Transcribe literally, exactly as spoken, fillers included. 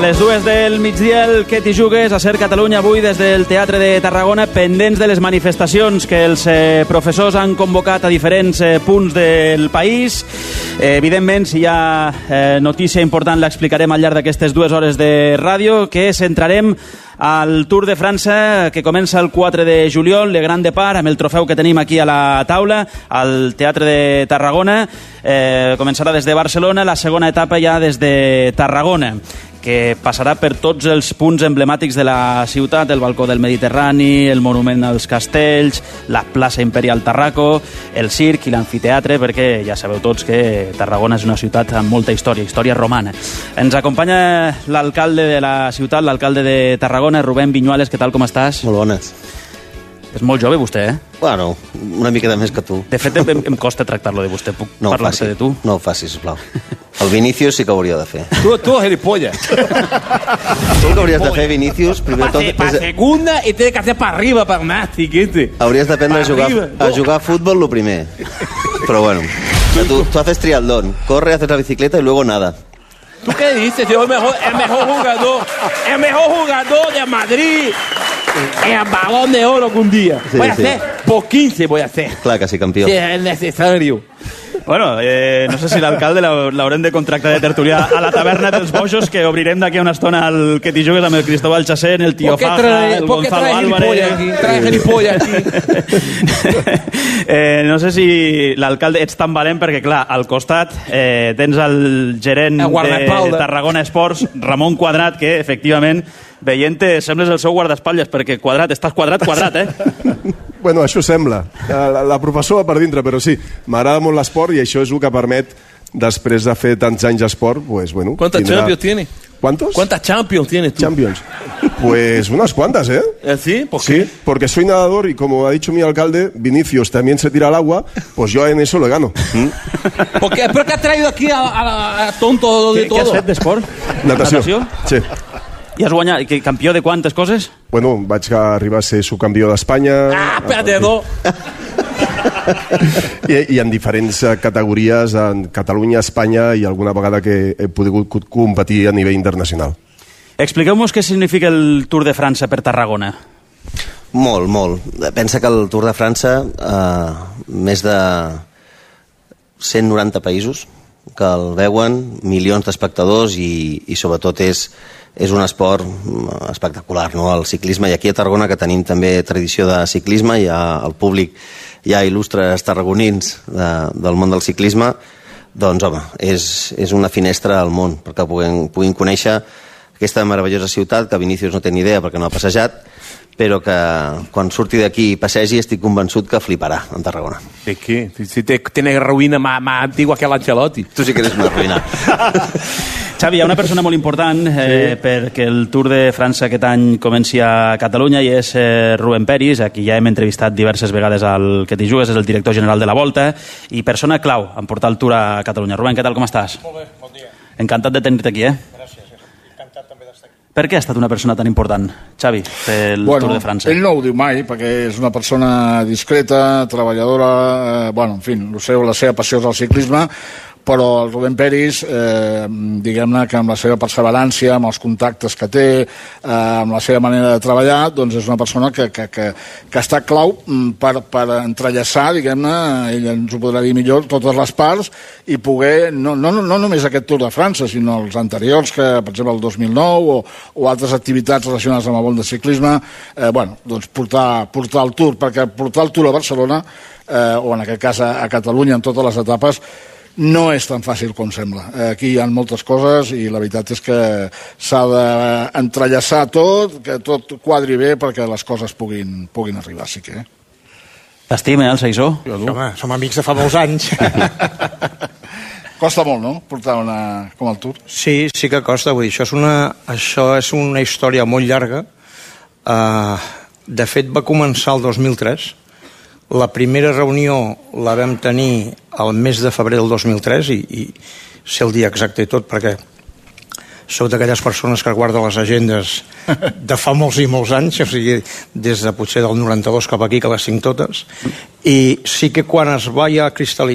Les dues del migdia, el que t'hi jugues a Ser Catalunya avui des del Teatre de Tarragona, pendents de les manifestacions que els eh, professors han convocat a diferents eh, punts del país. Eh, evidentment, si hi ha eh, notícia important l'explicarem al llarg d'aquestes dues hores de ràdio, que centrarem al Tour de França, que comença el quatre de juliol, Le Grand Départ, amb el trofeu que tenim aquí a la taula, al Teatre de Tarragona. Eh, començarà des de Barcelona, la segona etapa ja des de Tarragona, que passarà per tots els punts emblemàtics de la ciutat, el balcó del Mediterrani, el monument als castells, la plaça Imperial Tarraco, el circ i l'amfiteatre, perquè ja sabeu tots que Tarragona és una ciutat amb molta història, història romana. Ens acompanya l'alcalde de la ciutat, l'alcalde de Tarragona, Rubén Viñuales. Què tal, com estàs? Molt bones. És molt jove, vostè, eh? Bueno, una miqueta més que tu. De fet, em, em costa tractar-lo de vostè. Puc no parlar-te de tu? No ho facis, sisplau. El Vinicius sí que ho hauria de fer. Tú, tú gilipollas. Tu el que hauries de fer, Vinicius, primer Pa, tot... se, pa és... segunda y tiene que hacer para arriba, para más, chiquete. Hauries d'aprendre a Pa jugar, arriba. a jugar a fútbol lo primer. Pero bueno, tú, tú haces triatlón, corre, haces la bicicleta y luego nada. ¿Tú qué dices? Yo el mejor, el mejor jugador, el mejor jugador de Madrid, el balón de oro que un día. Sí, voy a sí. hacer por quince, voy a hacer. Clar que sí, campió. Si es necesario. Bueno, eh, no sé si l'alcalde l'haurem de contractar de tertulià a la taverna dels Bojos, que obrirem d'aquí a una estona el que t'hi jugues amb el Cristóbal Chacén, el Tío Faja, trae, el ¿por qué Gonzalo trae Álvarez... Aquí? Trae gilipollas aquí. eh, no sé si l'alcalde ets tan valent perquè, clar, al costat eh, tens el gerent el de, de Tarragona Esports, Ramon Quadrat, que efectivament, veient-te, sembles el seu guardaespatlles, perquè Quadrat, estàs quadrat, quadrat, eh? Bueno, això sembla. La, la professora per dintre, però sí, m'agrada molt l'esport i això és el que permet, després de fer tants anys d'esport, pues bueno... ¿Cuántas tindrà... Champions tiene? ¿Cuántos? ¿Cuántas Champions tienes tú? Champions. Pues unas cuantas, ¿eh? ¿Sí? ¿Por Sí, qué? porque soy nadador y como ha dicho mi alcalde, Vinicius también se tira al agua, pues yo en eso le gano. ¿Mm? ¿Por qué? ¿Pero qué has traído aquí a, a, a tonto de Què, todo? què has fet d'esport? Natació. Natació? Sí. I has guanyat, que, campió de quantes coses? Bueno, vaig arribar a ser subcampió d'Espanya... Ah, perdedor! I, I en diferents eh, categories, en Catalunya, Espanya i alguna vegada que he pogut competir a nivell internacional. Expliqueu-nos què significa el Tour de França per Tarragona. Molt, molt. Pensa que el Tour de França, eh, més de cent noranta països que el veuen, milions d'espectadors i, i sobretot és, és un esport espectacular, no? El ciclisme, i aquí a Tarragona, que tenim també tradició de ciclisme, hi ha el públic, hi ha il·lustres tarragonins de, del món del ciclisme, doncs home, és, és una finestra al món perquè puguin, puguin conèixer aquesta meravellosa ciutat que Vinicius no té ni idea perquè no ha passejat, però que quan surti d'aquí i passegi estic convençut que fliparà en Tarragona. ¿De qué? Si te, tienes ruina más, más antigua que el Ancelotti. Tu sí que eres una ruïna. Xavi, hi ha una persona molt important eh, sí. perquè el Tour de França aquest any comenci a Catalunya i és eh, Rubén Peris, a qui ja hem entrevistat diverses vegades al que t'hi jugues, és el director general de la Volta i persona clau en portar el Tour a Catalunya. Rubén, què tal, com estàs? Molt bé, bon dia. Encantat de tenir-te aquí, eh? Gràcies, encantat també d'estar aquí. Per què ha estat una persona tan important, Xavi, pel bueno, Tour de França? Ell no ho diu mai, perquè és una persona discreta, treballadora, eh, bueno, en fi, el seu, la seva passió és el ciclisme, però el Rubén Peris, eh, diguem-ne que amb la seva perseverància, amb els contactes que té, eh, amb la seva manera de treballar, doncs és una persona que, que, que, que està clau per, per entrellaçar, diguem-ne, ell ens ho podrà dir millor, totes les parts i poder, no, no, no només aquest Tour de França, sinó els anteriors, que per exemple el dos mil nou o, o altres activitats relacionades amb el món de ciclisme, eh, bueno, doncs portar, portar el Tour, perquè portar el Tour a Barcelona, eh, o en aquest cas a, a Catalunya en totes les etapes, no és tan fàcil com sembla. Aquí hi ha moltes coses i la veritat és que s'ha d'entrellaçar tot, que tot quadri bé perquè les coses puguin, puguin arribar, sí que. T'estima, eh, el Saissó? Home, som amics de fa molts anys. Costa molt, no?, portar una com el Tour. Sí, sí que costa. Vull dir, això és una, això és una història molt llarga. Uh, de fet, va començar el dos mil tres. La primera reunió la vam tenir el mes de febrer del dos mil tres i, i sé el dia exacte i tot perquè sou d'aquelles persones que guarden les agendes de fa molts i molts anys, o sigui, des de potser del noranta-dos cap aquí, que les tinc totes, i sí que quan es va ja cristal·litzar